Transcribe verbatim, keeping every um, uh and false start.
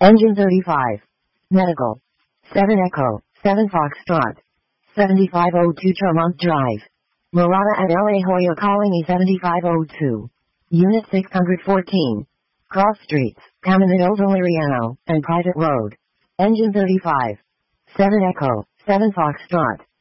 Engine thirty-five. Medical. seven Echo, seven Foxtrot. seventy-five oh two Tremont Drive. Murata at L A Hoya Colony seventy-five oh two. Unit six hundred fourteen. Cross Streets, Caminito Valeriano, and Private Road. Engine thirty-five. seven Echo, seven Foxtrot.